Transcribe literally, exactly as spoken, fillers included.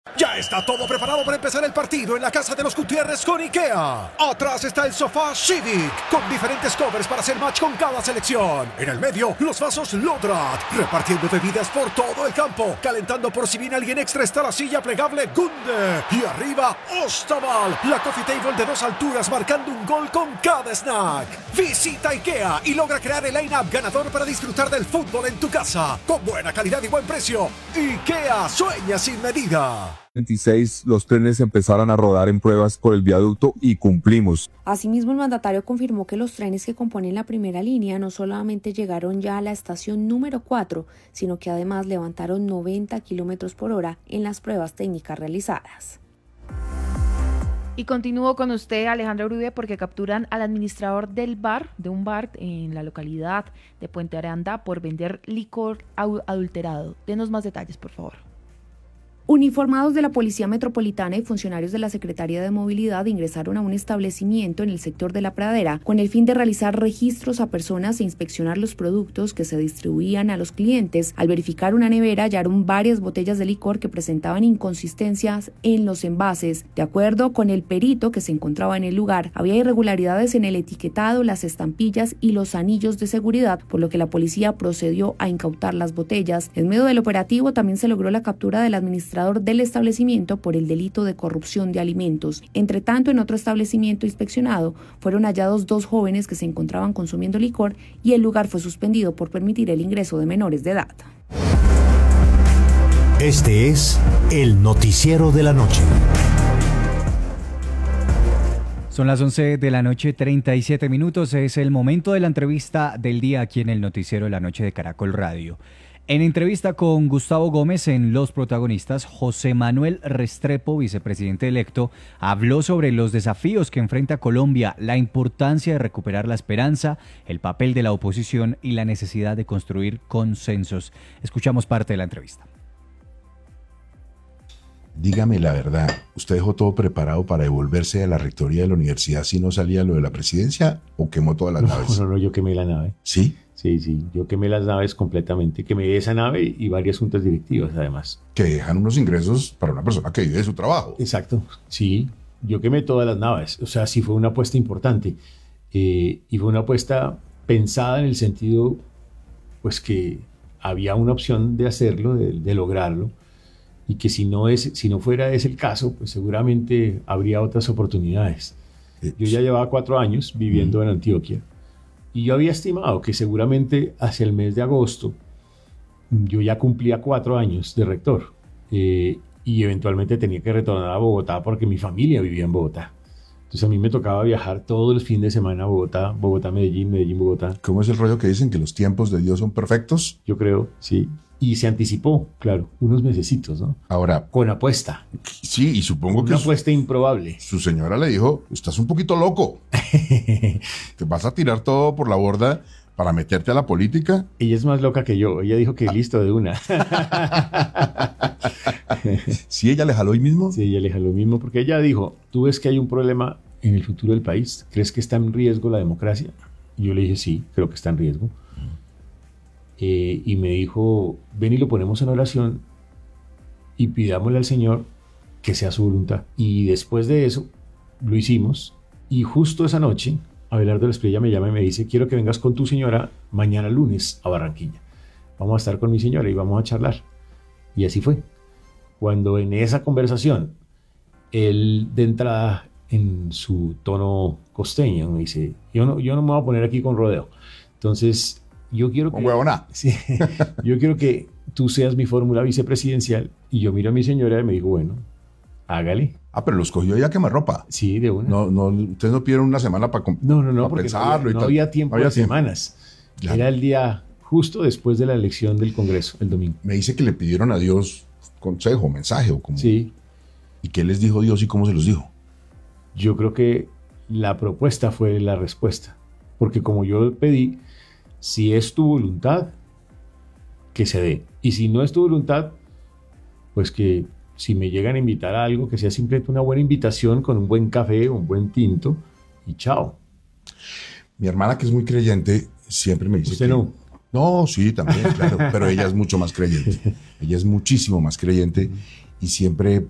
Ya está todo preparado para empezar el partido en la casa de los Gutiérrez con IKEA. Atrás está el sofá Civic, con diferentes covers para hacer match con cada selección. En el medio, los vasos Lodrat, repartiendo bebidas por todo el campo. Calentando por si viene alguien extra está la silla plegable Gunde. Y arriba, Ostaval, la coffee table de dos alturas marcando un gol con cada snack. Visita IKEA y logra crear el line-up ganador para disfrutar del fútbol en tu casa. Con buena calidad y buen precio. IKEA sueña sin medida. veintiséis los trenes empezaron a rodar en pruebas por el viaducto y cumplimos. Asimismo, el mandatario confirmó que los trenes que componen la primera línea no solamente llegaron ya a la estación número cuatro, sino que además levantaron noventa kilómetros por hora en las pruebas técnicas realizadas. Y continúo con usted, Alejandra Uribe, porque capturan al administrador del bar, de un bar en la localidad de Puente Aranda, por vender licor adulterado. Denos más detalles, por favor. Uniformados de la Policía Metropolitana y funcionarios de la Secretaría de Movilidad ingresaron a un establecimiento en el sector de La Pradera con el fin de realizar registros a personas e inspeccionar los productos que se distribuían a los clientes. Al verificar una nevera, hallaron varias botellas de licor que presentaban inconsistencias en los envases. De acuerdo con el perito que se encontraba en el lugar, había irregularidades en el etiquetado, las estampillas y los anillos de seguridad, por lo que la policía procedió a incautar las botellas. En medio del operativo también se logró la captura del administrador del establecimiento por el delito de corrupción de alimentos. Entre tanto, en otro establecimiento inspeccionado fueron hallados dos jóvenes que se encontraban consumiendo licor y el lugar fue suspendido por permitir el ingreso de menores de edad. Este es el noticiero de la noche. Son las once de la noche, treinta y siete minutos. Es el momento de la entrevista del día aquí en el noticiero de la noche de Caracol Radio. En entrevista con Gustavo Gómez en Los Protagonistas, José Manuel Restrepo, vicepresidente electo, habló sobre los desafíos que enfrenta Colombia, la importancia de recuperar la esperanza, el papel de la oposición y la necesidad de construir consensos. Escuchamos parte de la entrevista. Dígame la verdad, ¿usted dejó todo preparado para devolverse a la rectoría de la universidad si no salía lo de la presidencia o quemó todas las no, naves? No, no, yo quemé la nave. ¿Sí? Sí, sí, yo quemé las naves completamente, quemé esa nave y varias juntas directivas además. Que dejan unos ingresos para una persona que vive de su trabajo. Exacto, sí, yo quemé todas las naves, o sea, sí fue una apuesta importante eh, y fue una apuesta pensada en el sentido, pues que había una opción de hacerlo, de, de lograrlo, y que si no, es, si no fuera ese el caso, pues seguramente habría otras oportunidades. Yo ya llevaba cuatro años viviendo mm. en Antioquia. Y yo había estimado que seguramente hacia el mes de agosto yo ya cumplía cuatro años de rector eh, y eventualmente tenía que retornar a Bogotá porque mi familia vivía en Bogotá. Entonces a mí me tocaba viajar todos los fines de semana a Bogotá, Bogotá, Medellín, Medellín, Bogotá. ¿Cómo es el rollo que dicen que los tiempos de Dios son perfectos? Yo creo, sí. Y se anticipó, claro, unos mesecitos, ¿no? Ahora. Con apuesta. Sí, y supongo Una que... Una apuesta su, improbable. Su señora le dijo, estás un poquito loco. Te vas a tirar todo por la borda para meterte a la política. Ella es más loca que yo. Ella dijo que ah. listo de una. ¿Sí ella le jaló hoy mismo? Sí, ella le jaló hoy mismo porque ella dijo, tú ves que hay un problema en el futuro del país. ¿Crees que está en riesgo la democracia? Y yo le dije, sí, creo que está en riesgo. Eh, y me dijo, ven y lo ponemos en oración y pidámosle al Señor que sea su voluntad. Y después de eso, lo hicimos. Y justo esa noche, Abelardo Espriella me llama y me dice, quiero que vengas con tu señora mañana lunes a Barranquilla. Vamos a estar con mi señora y vamos a charlar. Y así fue. Cuando en esa conversación, él de entrada en su tono costeño me dice, yo no, yo no me voy a poner aquí con rodeo. Entonces... Yo quiero, que, sí, yo quiero que tú seas mi fórmula vicepresidencial. Y yo miro a mi señora y me digo, bueno, hágale. Ah, pero los cogió ya quemarropa. Sí, de una. No, no, ustedes no pidieron una semana para comp- No, no, no, porque pensarlo no había, y no tal. había tiempo no había de tiempo. semanas. Ya. Era el día justo después de la elección del Congreso, el domingo. Me dice que le pidieron a Dios consejo, mensaje o como. Sí. ¿Y qué les dijo Dios y cómo se los dijo? Yo creo que la propuesta fue la respuesta. Porque como yo pedí, si es tu voluntad, que se dé. Y si no es tu voluntad, pues que si me llegan a invitar a algo, que sea simplemente una buena invitación con un buen café, un buen tinto y chao. Mi hermana, que es muy creyente, siempre me dice ¿Usted que... no? No, sí, también, claro, pero ella es mucho más creyente. Ella es muchísimo más creyente y siempre